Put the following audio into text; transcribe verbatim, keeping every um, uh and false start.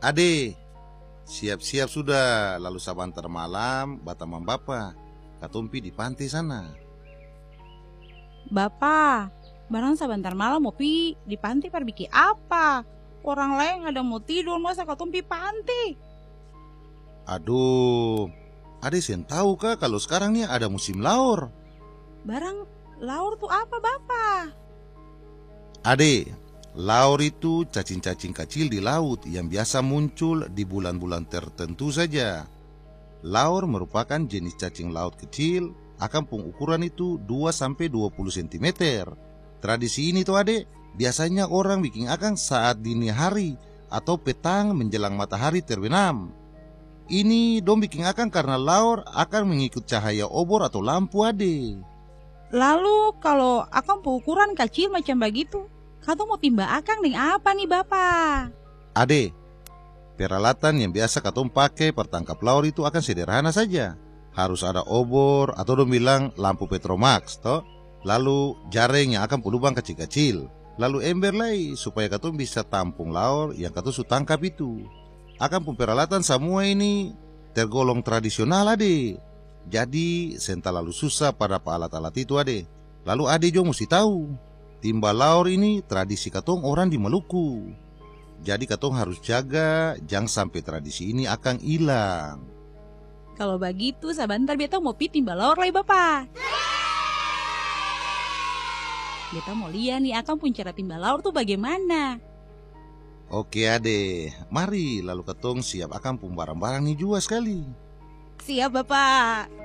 Ade, siap-siap sudah, lalu sabantar malam batamang bapa katumpi di pantai sana. Bapak, barang sebentar malam mau pi di pantai pergi apa? Orang lain ada mau tidur masa katumpi pantai? Aduh, Ade sen tahu kah kalau sekarang nih ada musim laur? Barang laur tuh apa Bapak? Ade, laur itu cacing-cacing kecil di laut yang biasa muncul di bulan-bulan tertentu saja. Laur merupakan jenis cacing laut kecil, akan pung ukuran itu dua sampai dua puluh sentimeter. Tradisi ini tuh Ade, biasanya orang bikin akang saat dini hari atau petang menjelang matahari terbenam. Ini dong bikin akang karena laur akan mengikut cahaya obor atau lampu Ade. Lalu kalau akang ukuran kecil macam begitu, katong mau timba akang dengan apa nih Bapak? Ade, peralatan yang biasa katong pakai pertangkap laur itu akan sederhana saja. Harus ada obor atau dong bilang lampu Petromax, toh. Lalu jaring yang akan pelubang kecil-kecil. Lalu ember lagi supaya katong bisa tampung laur yang katong su tangkap itu. Akan pun peralatan semua ini tergolong tradisional Ade. Jadi senta lalu susah pada alat-alat itu Ade. Lalu Ade juga mesti tahu, timba laur ini tradisi katong orang di Maluku. Jadi katong harus jaga jangan sampai tradisi ini akan hilang. Kalau begitu sebentar beta mau pi timba laur lagi Bapak. Beta mau lihat nih akang pun cara timba laur tuh bagaimana. Oke Ade, mari lalu katong siap akan pun barang-barang nih juga sekali. Siap Bapak.